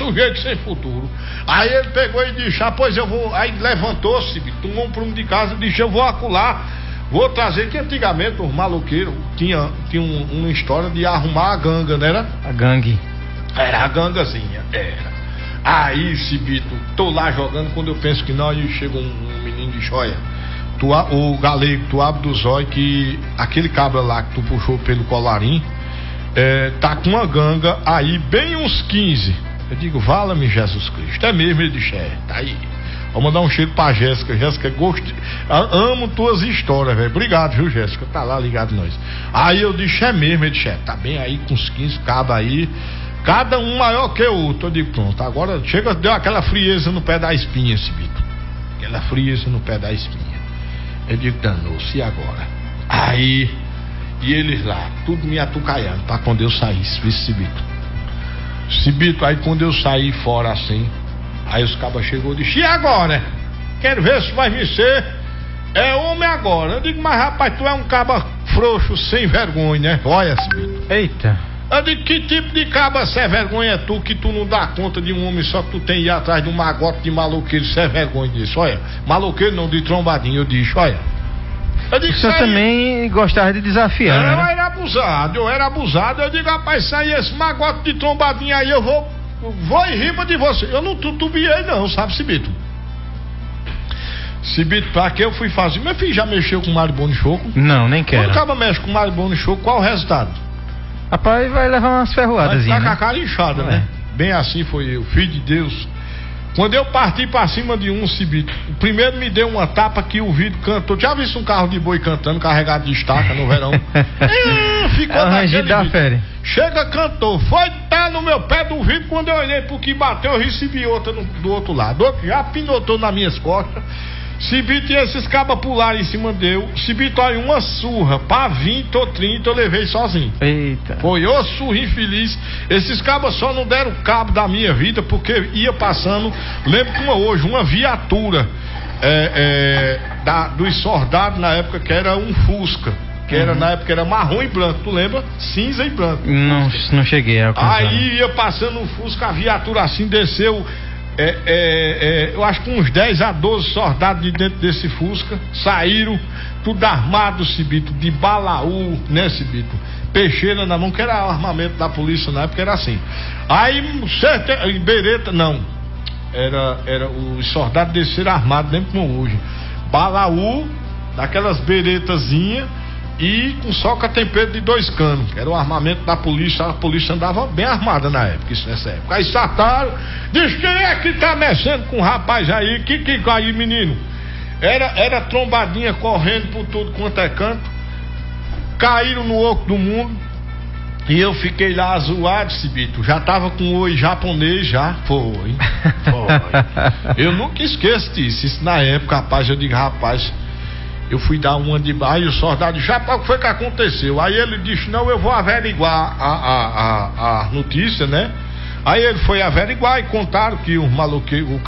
sujeito sem futuro. Aí ele pegou e disse, pois eu vou. Aí levantou-se, tomou um prumo de casa e disse, eu vou acular, vou trazer, que antigamente os maloqueiros tinha uma história de arrumar a ganga, não era? A gangue. Era a gangazinha, era. Aí, Cibito, tô lá jogando, quando eu penso que não, aí chega um menino de joia. O galego, tu abre dos olhos que aquele cabra lá que tu puxou pelo colarinho, tá com uma ganga aí, bem uns 15. Eu digo, vala-me Jesus Cristo. É mesmo, ele disse, tá aí. Vou mandar um cheiro pra Jéssica. Jéssica, amo tuas histórias, velho. Obrigado, viu, Jéssica? Tá lá ligado nós. Aí eu disse, é mesmo, ele disse, tá bem aí com uns 15 cabras aí. Cada um maior que o outro. Eu digo, pronto, agora chega, deu aquela frieza no pé da espinha, Cibito. Aquela frieza no pé da espinha. Eu digo, danou-se, e agora? Aí, e eles lá, tudo me atucaiando, pra quando eu saísse, viu, Cibito, aí quando eu saí fora assim, aí os cabas chegou e disse, e agora? Quero ver se vai me ser, homem agora. Eu digo, mas rapaz, tu é um caba frouxo, sem vergonha, né? Olha, Cibito. Eita. Eu digo, que tipo de caba sem vergonha é tu, que tu não dá conta de um homem só que tu tem ir atrás de um magote de maloqueiro sem vergonha disso? Olha, maloqueiro não, de trombadinho, eu disse, olha. Eu digo, o senhor também gostava de desafiar, né? Eu era abusado, eu digo, rapaz, sai esse magote de trombadinho aí, eu vou em riba de você. Eu não tutubiei não, sabe, Cibito? Cibito, pra que eu fui fazer? Meu filho já mexeu com maribondo de choco? Não, nem quero. Quando o cara mexe com maribondo de choco, qual o resultado? Rapaz, vai levar umas ferroadas, vai ficar né? com a cara inchada, né? Bem assim foi eu, filho de Deus. Quando eu parti pra cima de um, Cibito, o primeiro me deu uma tapa que o vidro cantou. Já visto um carro de boi cantando, carregado de estaca no verão? Ficou daquele da férias. Chega, cantou, foi tá no meu pé do vidro. Quando eu olhei pro que bateu, eu recebi outra do outro lado. Outro já pinotou nas minhas costas. Cibito, e esses cabas pularam em cima dele. Cibito, olha, uma surra pra 20 ou 30 eu levei sozinho. Eita. Foi ô surra infeliz. Esses cabas só não deram cabo da minha vida porque ia passando. Lembro que hoje, uma viatura dos soldados na época, que era um Fusca. Que era, na época era marrom e branco, tu lembra? Cinza e branco. Não cheguei a alcançar. Aí ia passando um Fusca, a viatura assim desceu. Eu acho que uns 10 a 12 soldados de dentro desse Fusca saíram, tudo armado, Cibito, de balaú, né, Cibito? Peixeira na mão, que era o armamento da polícia na época, era assim. Aí, bereta, não. Era os soldados desceram armados, nem como hoje. Balaú, daquelas beretazinhas. E com soca tempero de 2 canos, que era o armamento da polícia. A polícia andava bem armada na época, isso nessa época. Aí saltaram, diz, quem é que tá mexendo com o rapaz aí? Que aí, menino? Era trombadinha correndo por tudo quanto é canto. Caíram no oco do mundo. E eu fiquei lá zoado, Cibito. Já tava com oi japonês já. Foi. Eu nunca esqueço disso. Isso na época, rapaz, eu digo, rapaz, eu fui dar uma de baixo e o soldado disse, o que foi que aconteceu? Aí ele disse, não, eu vou averiguar a notícia, né? Aí ele foi averiguar e contaram que os maloqueiros,